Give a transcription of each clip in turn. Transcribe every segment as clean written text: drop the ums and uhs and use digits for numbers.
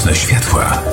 Nocne światła.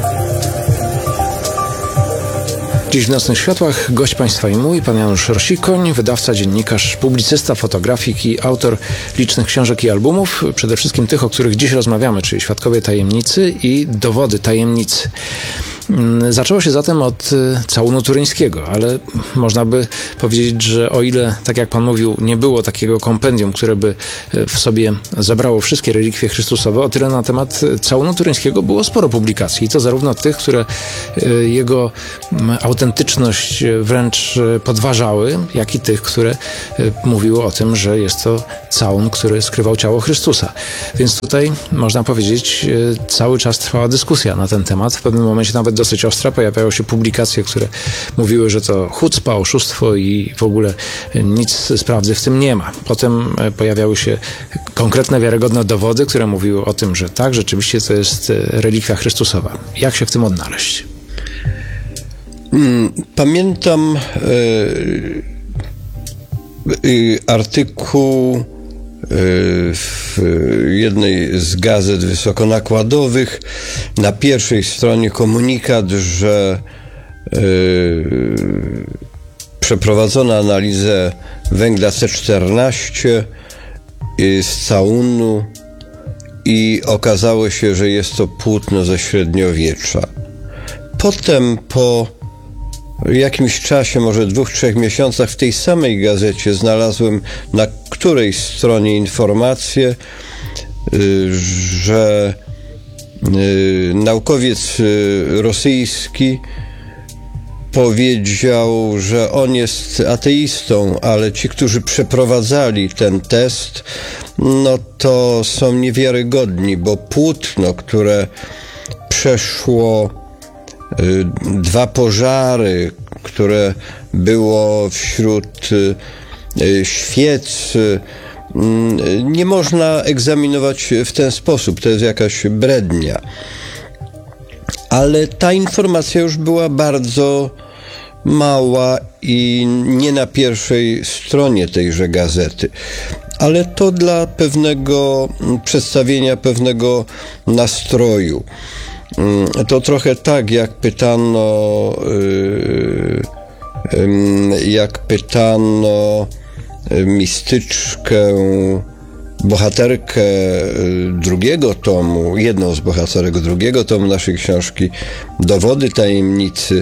Dziś w Nocnych Światłach gość Państwa i mój, pan Janusz Rosikoń, wydawca, dziennikarz, publicysta, fotografik i autor licznych książek i albumów, przede wszystkim tych, o których dziś rozmawiamy, czyli Świadkowie Tajemnicy i Dowody Tajemnicy. Zaczęło się zatem od całunu turyńskiego, ale można by powiedzieć, że o ile, tak jak pan mówił, nie było takiego kompendium, które by w sobie zebrało wszystkie relikwie Chrystusowe, o tyle na temat całunu turyńskiego było sporo publikacji. I to zarówno tych, które jego autentyczność wręcz podważały, jak i tych, które mówiły o tym, że jest to całun, który skrywał ciało Chrystusa. Więc tutaj, można powiedzieć, cały czas trwała dyskusja na ten temat. W pewnym momencie nawet dosyć ostra. Pojawiały się publikacje, które mówiły, że to chucpa, oszustwo i w ogóle nic z prawdy w tym nie ma. Potem pojawiały się konkretne, wiarygodne dowody, które mówiły o tym, że tak, rzeczywiście to jest relikwia Chrystusowa. Jak się w tym odnaleźć? Pamiętam artykuł w jednej z gazet wysokonakładowych, na pierwszej stronie komunikat, że przeprowadzono analizę węgla C14 z całunu i okazało się, że jest to płótno ze średniowiecza. Potem po jakimś czasie, może 2-3 miesiącach, w tej samej gazecie znalazłem na którejś stronie informację, że naukowiec rosyjski powiedział, że on jest ateistą, ale ci, którzy przeprowadzali ten test, no to są niewiarygodni, bo płótno, które przeszło 2 pożary, które było wśród świec, nie można egzaminować w ten sposób. To jest jakaś brednia. Ale ta informacja już była bardzo mała i nie na pierwszej stronie tejże gazety. Ale to dla pewnego przedstawienia pewnego nastroju. To trochę tak, jak pytano mistyczkę, bohaterkę drugiego tomu, jedną z bohaterek drugiego tomu naszej książki, Dowody Tajemnicy,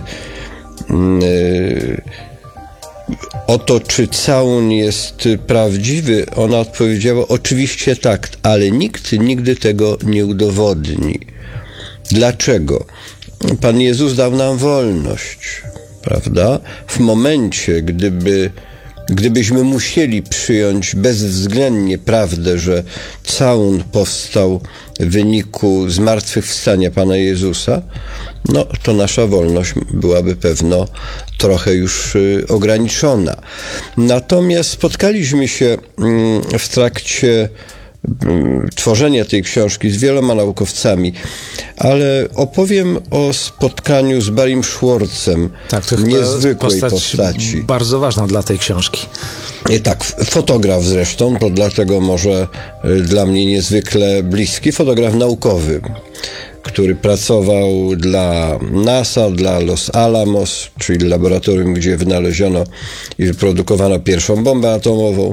o to, czy całun jest prawdziwy. Ona odpowiedziała: oczywiście tak, ale nikt nigdy tego nie udowodni. Dlaczego? Pan Jezus dał nam wolność, prawda? W momencie, gdybyśmy musieli przyjąć bezwzględnie prawdę, że całun powstał w wyniku zmartwychwstania Pana Jezusa, no to nasza wolność byłaby pewno trochę już ograniczona. Natomiast spotkaliśmy się w trakcie tworzenia tej książki z wieloma naukowcami, ale opowiem o spotkaniu z Barrym Schwartzem, tak, to niezwykłej postaci. Bardzo ważna dla tej książki. Tak, fotograf zresztą, to dlatego może dla mnie niezwykle bliski, fotograf naukowy, który pracował dla NASA, dla Los Alamos, czyli laboratorium, gdzie wynaleziono i wyprodukowano pierwszą bombę atomową.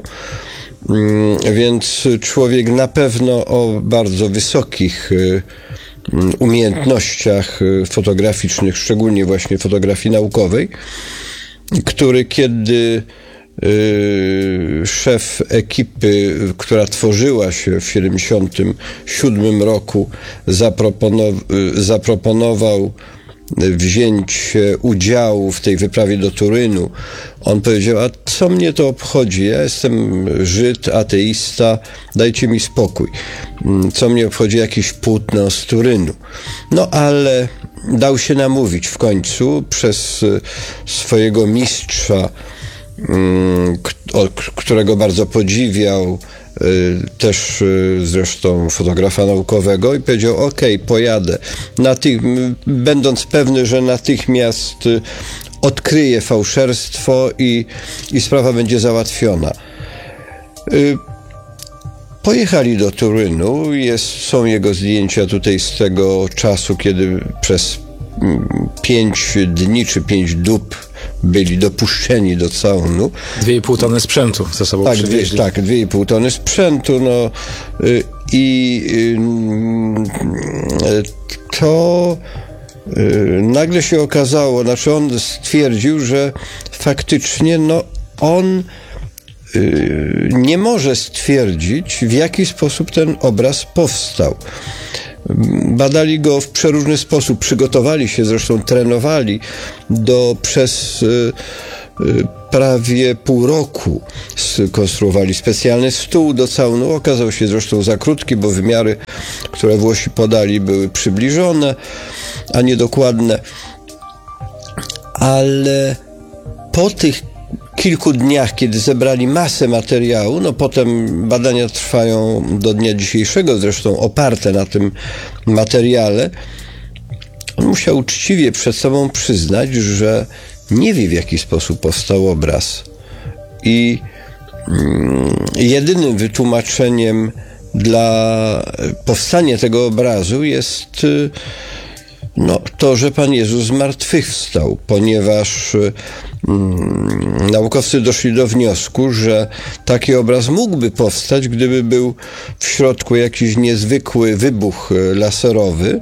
Więc człowiek na pewno o bardzo wysokich umiejętnościach fotograficznych, szczególnie właśnie fotografii naukowej, który kiedy szef ekipy, która tworzyła się w 1977 roku, zaproponował wzięcie udziału w tej wyprawie do Turynu, on powiedział: a co mnie to obchodzi? Ja jestem Żyd, ateista, dajcie mi spokój. Co mnie obchodzi jakieś płótno z Turynu? No ale dał się namówić w końcu przez swojego mistrza, którego bardzo podziwiał, też zresztą fotografa naukowego, i powiedział: okej, pojadę. Będąc pewny, że natychmiast odkryje fałszerstwo i sprawa będzie załatwiona. Pojechali do Turynu, są jego zdjęcia tutaj z tego czasu, kiedy przez 5 dni czy 5 dób byli dopuszczeni do całunu. 2,5 tony sprzętu ze sobą przywieźli. Tak, 2,5 tony sprzętu, to nagle się okazało, znaczy on stwierdził, że faktycznie on nie może stwierdzić, w jaki sposób ten obraz powstał. Badali go w przeróżny sposób, przygotowali się, zresztą trenowali przez prawie pół roku. Skonstruowali specjalny stół do całunu. Okazał się zresztą za krótki, bo wymiary, które Włosi podali, były przybliżone, a niedokładne. Ale po tych kilku dniach, kiedy zebrali masę materiału, potem badania trwają do dnia dzisiejszego, zresztą oparte na tym materiale, on musiał uczciwie przed sobą przyznać, że nie wie, w jaki sposób powstał obraz. I jedynym wytłumaczeniem dla powstania tego obrazu jest to, że Pan Jezus zmartwychwstał, ponieważ naukowcy doszli do wniosku, że taki obraz mógłby powstać, gdyby był w środku jakiś niezwykły wybuch laserowy,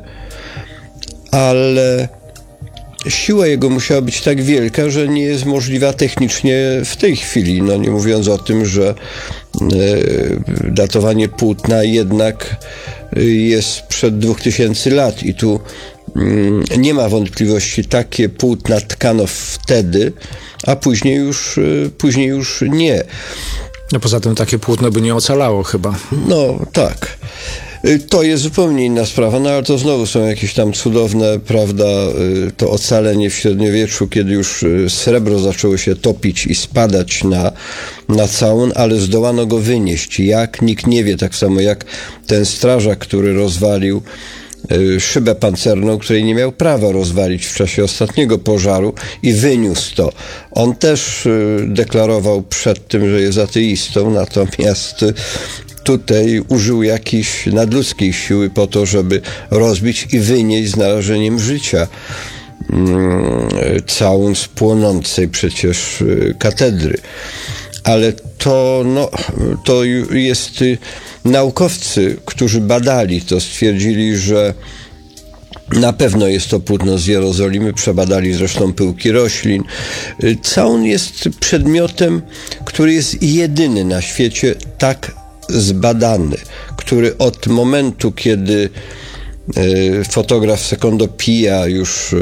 ale siła jego musiała być tak wielka, że nie jest możliwa technicznie w tej chwili. Nie mówiąc o tym, że datowanie płótna jednak jest sprzed 2000 lat i tu nie ma wątpliwości, takie płótna tkano wtedy, a później już nie. Poza tym takie płótno by nie ocalało chyba. Tak. To jest zupełnie inna sprawa, ale to znowu są jakieś tam cudowne, prawda, to ocalenie w średniowieczu, kiedy już srebro zaczęło się topić i spadać na całun, ale zdołano go wynieść. Jak? Nikt nie wie, tak samo jak ten strażak, który rozwalił szybę pancerną, której nie miał prawa rozwalić w czasie ostatniego pożaru i wyniósł to. On też deklarował przed tym, że jest ateistą, natomiast tutaj użył jakiejś nadludzkiej siły po to, żeby rozbić i wynieść z narażeniem życia całun z płonącej przecież katedry. Ale to jest naukowcy, którzy badali to, stwierdzili, że na pewno jest to płótno z Jerozolimy, przebadali zresztą pyłki roślin. Całun jest przedmiotem, który jest jedyny na świecie tak zbadany, który od momentu, kiedy fotograf Secondo Pia już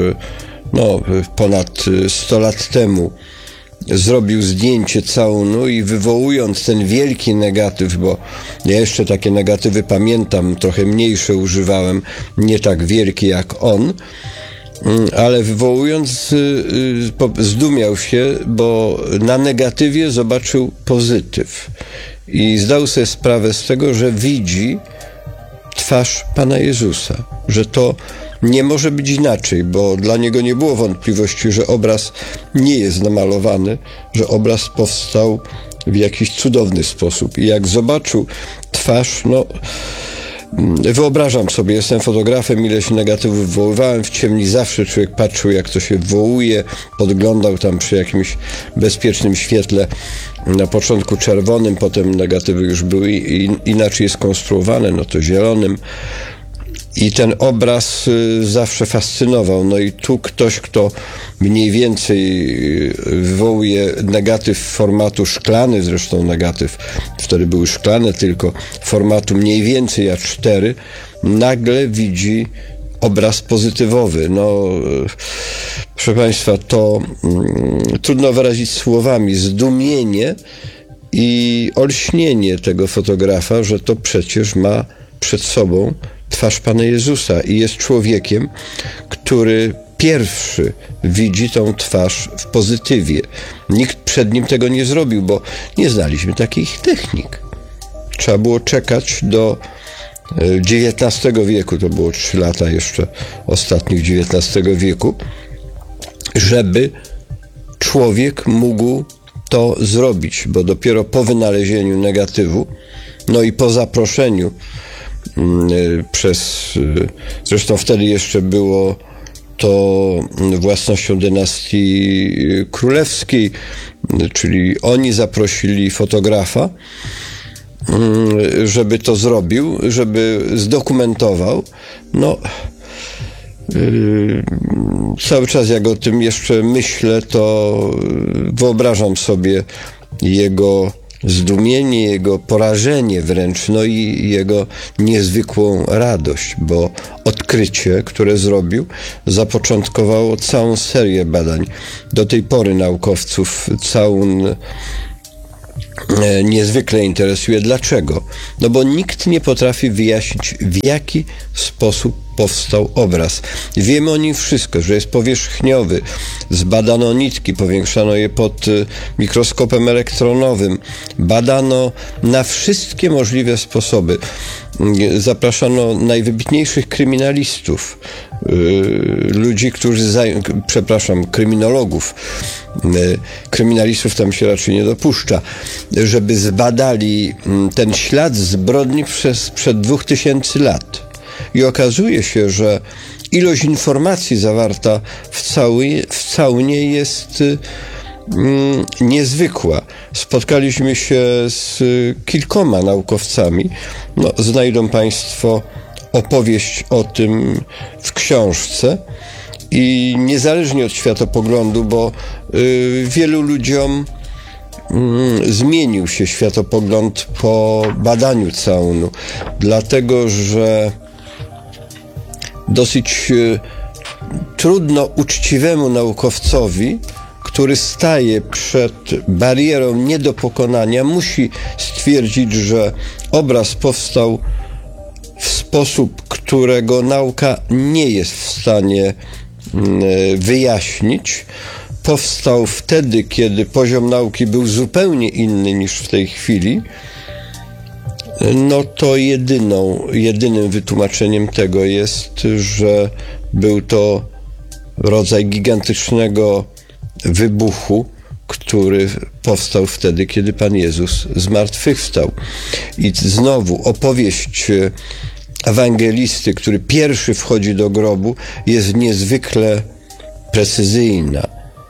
ponad 100 lat temu zrobił zdjęcie całunu i wywołując ten wielki negatyw, bo ja jeszcze takie negatywy pamiętam, trochę mniejsze używałem, nie tak wielki jak on, ale wywołując zdumiał się, bo na negatywie zobaczył pozytyw i zdał sobie sprawę z tego, że widzi twarz Pana Jezusa, że to nie może być inaczej, bo dla niego nie było wątpliwości, że obraz nie jest namalowany, że obraz powstał w jakiś cudowny sposób. I jak zobaczył twarz, wyobrażam sobie, jestem fotografem, ileś negatywów wywoływałem w ciemni, zawsze człowiek patrzył, jak to się wywołuje, podglądał tam przy jakimś bezpiecznym świetle, na początku czerwonym, potem negatywy już były inaczej skonstruowane, to zielonym. I ten obraz zawsze fascynował. I tu ktoś, kto mniej więcej wywołuje negatyw formatu szklany, zresztą negatyw wtedy były szklane, tylko formatu mniej więcej A4, nagle widzi obraz pozytywowy. Proszę Państwa, to trudno wyrazić słowami zdumienie i olśnienie tego fotografa, że to przecież ma przed sobą twarz Pana Jezusa i jest człowiekiem, który pierwszy widzi tą twarz w pozytywie. Nikt przed nim tego nie zrobił, bo nie znaliśmy takich technik. Trzeba było czekać do XIX wieku, to było 3 lata jeszcze ostatnich XIX wieku, żeby człowiek mógł to zrobić, bo dopiero po wynalezieniu negatywu, i po zaproszeniu zresztą wtedy jeszcze było to własnością dynastii królewskiej, czyli oni zaprosili fotografa, żeby to zrobił, żeby zdokumentował. Cały czas jak o tym jeszcze myślę, to wyobrażam sobie jego zdumienie, jego porażenie wręcz, i jego niezwykłą radość, bo odkrycie, które zrobił, zapoczątkowało całą serię badań. Do tej pory naukowców całun niezwykle interesuje. Dlaczego? Bo nikt nie potrafi wyjaśnić, w jaki sposób powstał obraz. Wiemy o nim wszystko, że jest powierzchniowy. Zbadano nitki, powiększano je pod mikroskopem elektronowym. Badano na wszystkie możliwe sposoby. Zapraszano najwybitniejszych kryminalistów, ludzi, kryminologów. Kryminalistów tam się raczej nie dopuszcza, żeby zbadali ten ślad zbrodni sprzed 2000 lat. I okazuje się, że ilość informacji zawarta w caunie jest niezwykła. Spotkaliśmy się z kilkoma naukowcami. Znajdą Państwo opowieść o tym w książce. I niezależnie od światopoglądu, bo wielu ludziom zmienił się światopogląd po badaniu caunu, dlatego że dosyć trudno uczciwemu naukowcowi, który staje przed barierą nie do pokonania, musi stwierdzić, że obraz powstał w sposób, którego nauka nie jest w stanie wyjaśnić. Powstał wtedy, kiedy poziom nauki był zupełnie inny niż w tej chwili. To jedynym wytłumaczeniem tego jest, że był to rodzaj gigantycznego wybuchu, który powstał wtedy, kiedy Pan Jezus zmartwychwstał. I znowu opowieść ewangelisty, który pierwszy wchodzi do grobu, jest niezwykle precyzyjna.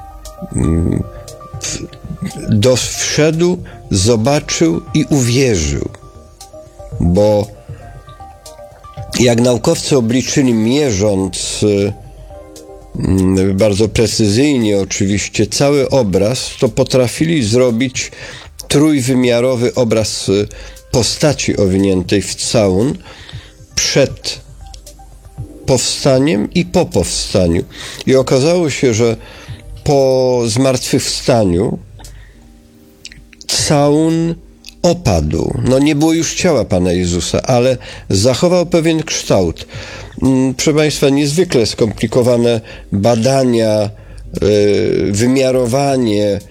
Wszedł, zobaczył i uwierzył. Bo jak naukowcy obliczyli, mierząc bardzo precyzyjnie oczywiście cały obraz, to potrafili zrobić trójwymiarowy obraz postaci owiniętej w całun przed powstaniem i po powstaniu. I okazało się, że po zmartwychwstaniu całun opadł. Nie było już ciała Pana Jezusa, ale zachował pewien kształt. Proszę Państwa, niezwykle skomplikowane badania, wymiarowanie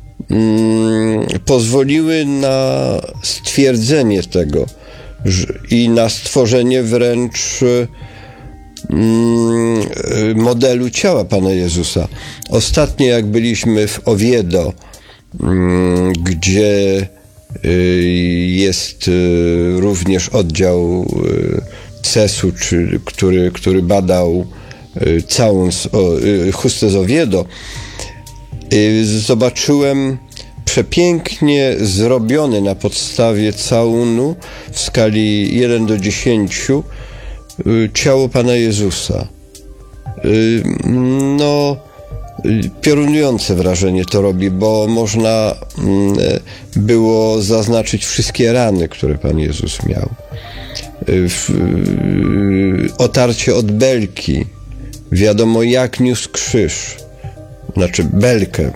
pozwoliły na stwierdzenie tego i na stworzenie wręcz modelu ciała Pana Jezusa. Ostatnio jak byliśmy w Oviedo, gdzie jest również oddział CES-u, który badał całą chustę z Oviedo, zobaczyłem przepięknie zrobiony na podstawie całunu w skali 1:10 ciało Pana Jezusa. Piorunujące wrażenie to robi, bo można było zaznaczyć wszystkie rany, które Pan Jezus miał. Otarcie od belki. Wiadomo, jak niósł krzyż. Znaczy belkę.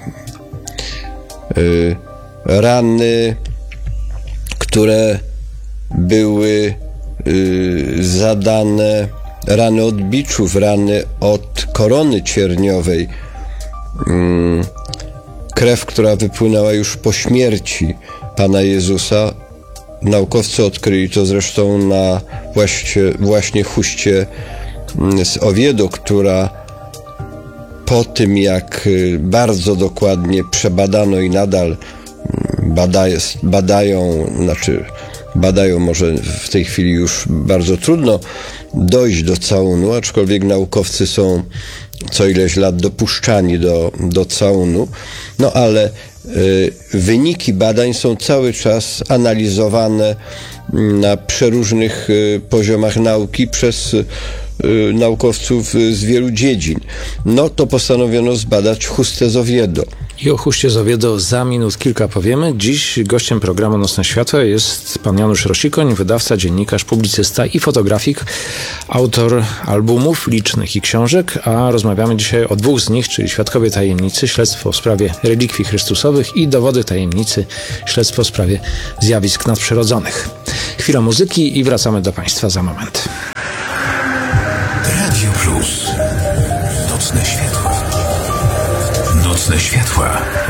Rany, które były zadane, rany od biczów, rany od korony cierniowej, krew, która wypłynęła już po śmierci Pana Jezusa. Naukowcy odkryli to zresztą na właśnie huście z Oviedo, która po tym, jak bardzo dokładnie przebadano i nadal badają, może w tej chwili już bardzo trudno dojść do całunu, aczkolwiek naukowcy są co ileś lat dopuszczani do całunu, no ale wyniki badań są cały czas analizowane na przeróżnych poziomach nauki przez naukowców z wielu dziedzin. No to postanowiono zbadać chustę z Oviedo. I o huście z Oviedo za minut kilka powiemy. Dziś gościem programu Nocne Światła jest pan Janusz Rosikoń, wydawca, dziennikarz, publicysta i fotografik, autor albumów licznych i książek, a rozmawiamy dzisiaj o dwóch z nich, czyli Świadkowie Tajemnicy, śledztwo w sprawie relikwii chrystusowych i Dowody Tajemnicy, śledztwo w sprawie zjawisk nadprzyrodzonych. Chwila muzyki i wracamy do państwa za moment. Radio Plus. Nocne światła. Nocne światła.